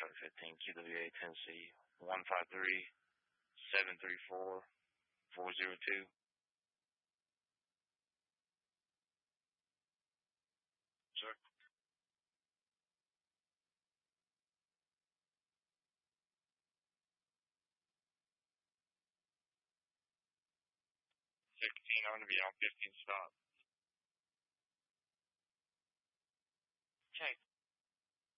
3515 QWA Tennessee 153-734-402. Sir. 16, I'm going to be on 15 stop. Check.